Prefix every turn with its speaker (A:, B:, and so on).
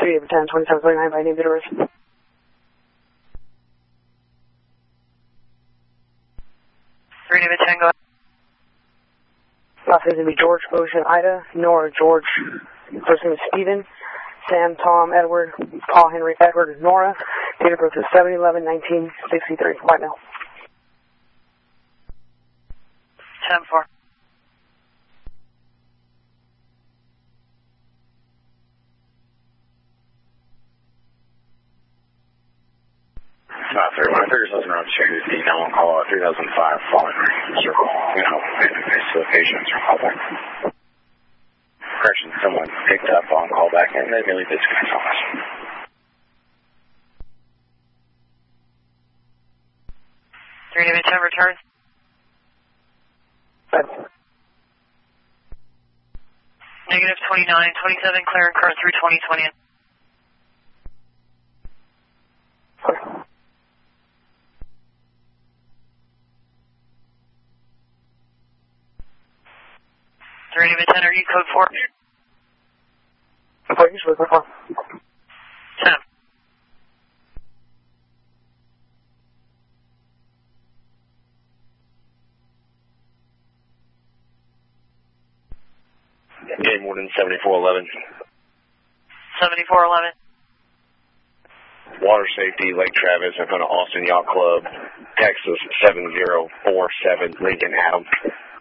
A: 310, 2739 by name Bitters.
B: 310, go ahead.
A: Last name is going to be George, Ocean, Ida, Nora, George, first name is Stephen, Sam, Tom, Edward, Paul, Henry, Edward, Nora, date of birth is 7/11/1963, white male.
B: 10-4.
C: I figure something around 250, now on call out 3005, following circle, it's the patients are call back. Correction, someone picked up on call back and they really disconnect on us.
B: -10 return. -29, 27, clear and current through 2020. -10, are you code 4?
A: Okay, usually code 4.
B: 10.
C: Game Warden 7411.
B: 7411.
C: Water Safety, Lake Travis, in front of Austin Yacht Club, Texas 7047, Lincoln Adams.